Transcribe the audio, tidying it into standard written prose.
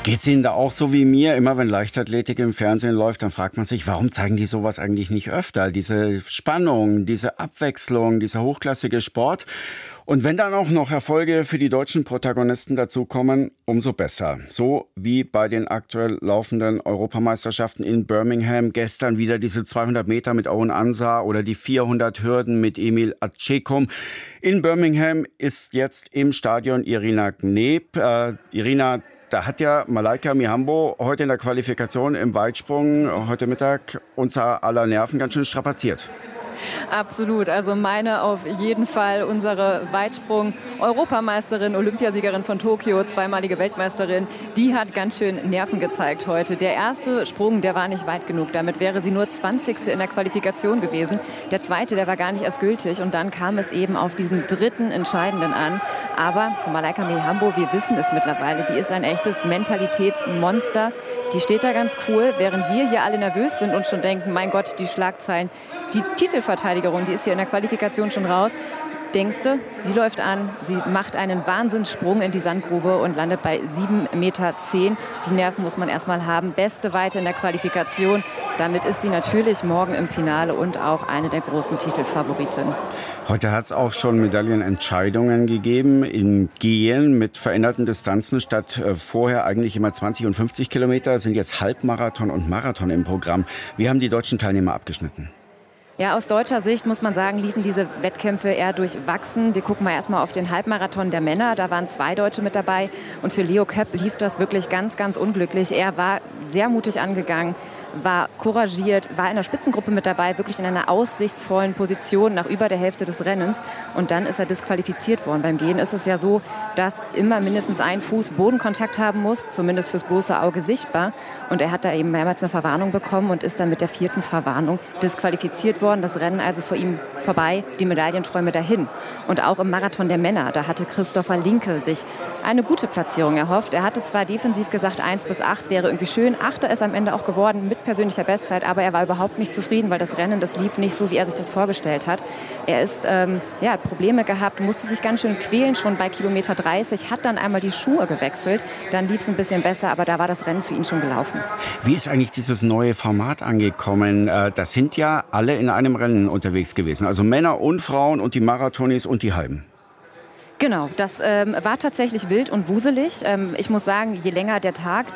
Geht's Ihnen da auch so wie mir? Immer wenn Leichtathletik im Fernsehen läuft, dann fragt man sich, warum zeigen die sowas eigentlich nicht öfter? Diese Spannung, diese Abwechslung, dieser hochklassige Sport. Und wenn dann auch noch Erfolge für die deutschen Protagonisten dazukommen, umso besser. So wie bei den aktuell laufenden Europameisterschaften in Birmingham. Gestern wieder diese 200 Meter mit Owen Ansah oder die 400 Hürden mit Emil Acecum. In Birmingham ist jetzt im Stadion Irina Knep. Irina, da hat ja Malaika Mihambo heute in der Qualifikation im Weitsprung heute Mittag unser aller Nerven ganz schön strapaziert. Absolut, also meine auf jeden Fall unsere Weitsprung-Europameisterin, Olympiasiegerin von Tokio, zweimalige Weltmeisterin, die hat ganz schön Nerven gezeigt heute. Der erste Sprung, der war nicht weit genug, damit wäre sie nur 20. in der Qualifikation gewesen. Der zweite, der war gar nicht erst gültig und dann kam es eben auf diesen dritten Entscheidenden an. Aber Malaika Mihambo, wir wissen es mittlerweile, die ist ein echtes Mentalitätsmonster. Die steht da ganz cool, während wir hier alle nervös sind und schon denken, mein Gott, die Schlagzeilen, die Titelverteidigung, die ist hier in der Qualifikation schon raus. Denkst du, sie läuft an, sie macht einen Wahnsinnssprung in die Sandgrube und landet bei 7,10 Meter. Die Nerven muss man erstmal haben. Beste Weite in der Qualifikation. Damit ist sie natürlich morgen im Finale und auch eine der großen Titelfavoritinnen. Heute hat es auch schon Medaillenentscheidungen gegeben in Gehen mit veränderten Distanzen. Statt vorher eigentlich immer 20 und 50 Kilometer sind jetzt Halbmarathon und Marathon im Programm. Wie haben die deutschen Teilnehmer abgeschnitten? Ja, aus deutscher Sicht muss man sagen, liefen diese Wettkämpfe eher durchwachsen. Wir gucken mal erstmal auf den Halbmarathon der Männer. Da waren 2 Deutsche mit dabei. Und für Leo Köpp lief das wirklich ganz, ganz unglücklich. Er war sehr mutig angegangen, war couragiert, war in der Spitzengruppe mit dabei, wirklich in einer aussichtsvollen Position nach über der Hälfte des Rennens. Und dann ist er disqualifiziert worden. Beim Gehen ist es ja so, dass immer mindestens ein Fuß Bodenkontakt haben muss, zumindest fürs bloße Auge sichtbar. Und er hat da eben mehrmals eine Verwarnung bekommen und ist dann mit der 4. Verwarnung disqualifiziert worden. Das Rennen also vor ihm vorbei, die Medaillenträume dahin. Und auch im Marathon der Männer, da hatte Christopher Linke sich eine gute Platzierung erhofft. Er hatte zwar defensiv gesagt, 1 bis 8 wäre irgendwie schön. 8. ist am Ende auch geworden mit persönlicher Bestzeit, aber er war überhaupt nicht zufrieden, weil das Rennen, das lief nicht so, wie er sich das vorgestellt hat. Er ist, hat Probleme gehabt, musste sich ganz schön quälen schon bei Kilometer 30, hat dann einmal die Schuhe gewechselt, dann lief es ein bisschen besser, aber da war das Rennen für ihn schon gelaufen. Wie ist eigentlich dieses neue Format angekommen? Das sind ja alle in einem Rennen unterwegs gewesen, also Männer und Frauen und die Marathonis und die Halben. Genau, das war tatsächlich wild und wuselig. Ich muss sagen, je länger der Tag,